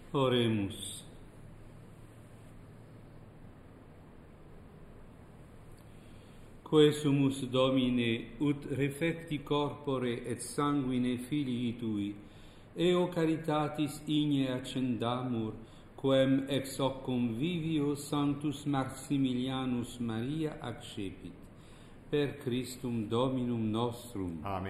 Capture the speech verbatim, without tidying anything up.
Oremus. Quae sumus Domine, ut refecti corpore et sanguine filii Tui, eo caritatis igne accendamur, quem ex hoc convivio Sanctus Maximilianus Maria accepit. Per Christum Dominum nostrum. Amen.